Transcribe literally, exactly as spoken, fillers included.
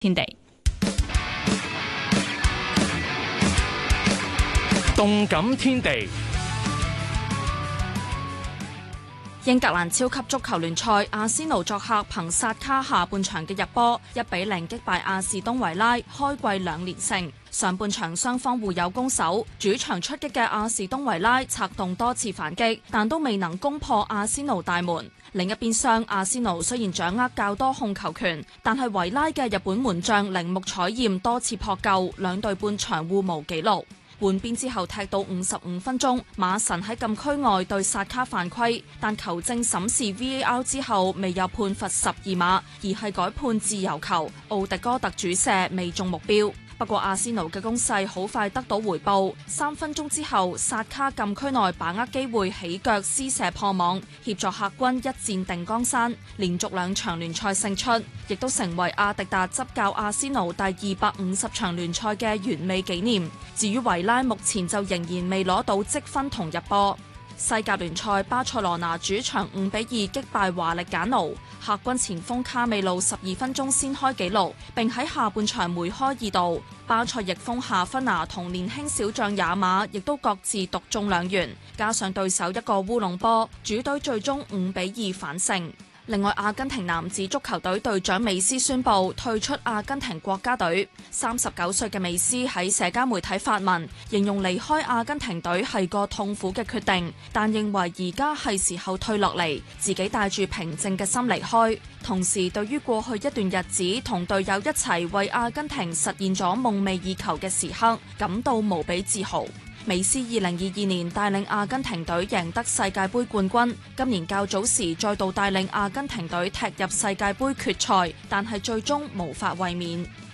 天地。 動感天地。 英格蘭超級足球聯賽，阿仙奴作客憑薩卡下半場嘅入波，一比零擊敗阿士東維拉，開季兩連勝。上半場雙方互有攻守，主場出擊嘅阿士東維拉策動多次反擊，但都未能攻破阿仙奴大門。另一邊廂，阿仙奴雖然掌握較多控球權，但係維拉嘅日本門將鈴木彩艷多次撲救，兩隊半場互無紀錄。換邊之後踢到五十五分鐘，馬神喺禁區外對薩卡犯規，但球證審視 V A R 之後未有判罰十二碼，而係改判自由球，奧迪哥特主射未中目標。不過阿仙奴嘅攻勢好快得到回報，三分鐘之後薩卡禁區內把握機會起腳施射破網，協助客軍一戰定江山，連續兩場聯賽勝出，亦都成為阿迪達執教阿仙奴第二百五十場聯賽嘅完美紀念。至於維拉目前就仍然未攞到積分同入波。西甲聯賽，巴塞羅那主場五比二擊敗華力簡奴，客軍前鋒卡美路十二分鐘先開紀錄，並喺下半場梅開二度。巴塞翼鋒夏芬拿同年輕小將也馬亦都各自獨中兩元，加上對手一個烏龍波，主隊最終五比二反勝。另外，阿根廷男子足球隊隊長美斯宣布退出阿根廷國家隊。三十九歲嘅美斯喺社交媒體發文，形容離開阿根廷隊係個痛苦嘅決定，但認為而家係時候退落嚟，自己帶住平靜嘅心離開。同時，對於過去一段日子同隊友一齊為阿根廷實現咗夢寐以求嘅時刻，感到無比自豪。美斯二零二二年帶領阿根廷隊贏得世界盃冠軍，今年較早時再度帶領阿根廷隊踢入世界盃決賽，但係最終無法衛冕。